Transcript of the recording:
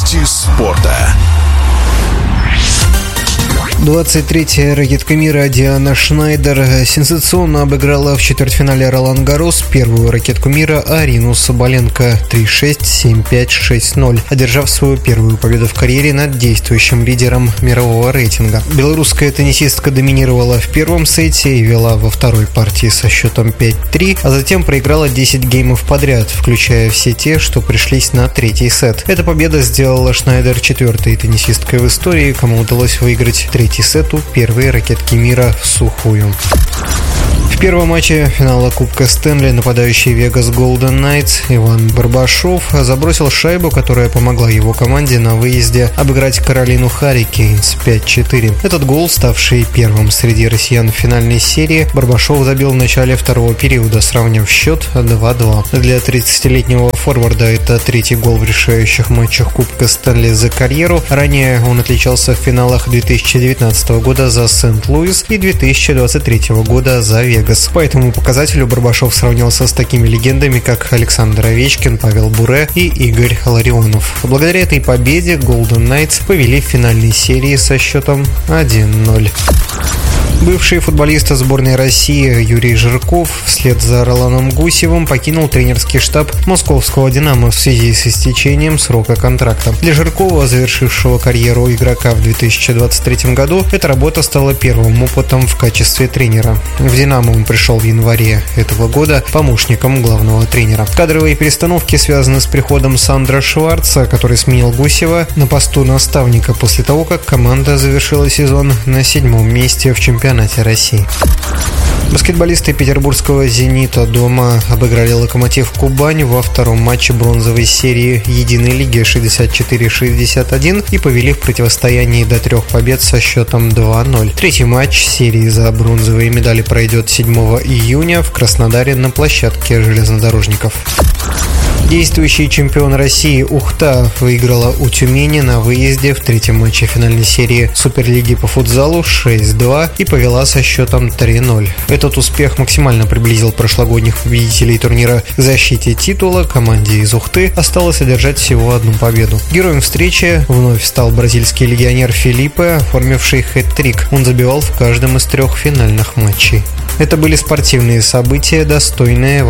Новости спорта. 23-я ракетка мира Диана Шнайдер сенсационно обыграла в четвертьфинале Ролан-Гаррос первую ракетку мира Арину Соболенко 3-6, 7-5, 6-0, одержав свою первую победу в карьере над действующим лидером мирового рейтинга. Белорусская теннисистка доминировала в первом сете и вела во второй партии со счетом 5-3, а затем проиграла 10 геймов подряд, включая все те, что пришлись на третий сет. Эта победа сделала Шнайдер четвертой теннисисткой в истории, кому удалось выиграть третий сет у первой ракетки мира всухую. В первом матче финала Кубка Стэнли нападающий Vegas Golden Knights Иван Барбашов забросил шайбу, которая помогла его команде на выезде обыграть Каролину Харрикейнс 5-4. Этот гол, ставший первым среди россиян в финальной серии, Барбашов забил в начале второго периода, сравняв счет 2-2. Для 30-летнего форварда это третий гол в решающих матчах Кубка Стэнли за карьеру. Ранее он отличался в финалах 2019 года за Сент-Луис и 2023 года за Вегас. По этому показателю Барбашов сравнялся с такими легендами, как Александр Овечкин, Павел Буре и Игорь Ларионов. Благодаря этой победе Golden Knights повели в финальной серии со счетом 1-0. Бывший футболист сборной России Юрий Жирков вслед за Роланом Гусевым покинул тренерский штаб московского «Динамо» в связи с истечением срока контракта. Для Жиркова, завершившего карьеру игрока в 2023 году, эта работа стала первым опытом в качестве тренера. В «Динамо» он пришел в январе этого года помощником главного тренера. Кадровые перестановки связаны с приходом Сандра Шварца, который сменил Гусева на посту наставника после того, как команда завершила сезон на 7-м месте в чемпионате России. Баскетболисты петербургского «Зенита» дома обыграли «Локомотив Кубань» во втором матче бронзовой серии Единой лиги 64-61 и повели в противостоянии до 3 побед со счетом 2-0. Третий матч серии за бронзовые медали пройдет 7 июня в Краснодаре на площадке железнодорожников. Действующий чемпион России Ухта выиграла у Тюмени на выезде в третьем матче финальной серии Суперлиги по футзалу 6-2 и повела со счетом 3-0. Этот успех максимально приблизил прошлогодних победителей турнира к защите титула. Команде из Ухты осталось одержать всего одну победу. Героем встречи вновь стал бразильский легионер Филиппе, оформивший хэт-трик. Он забивал в каждом из 3 финальных матчей. Это были спортивные события, достойные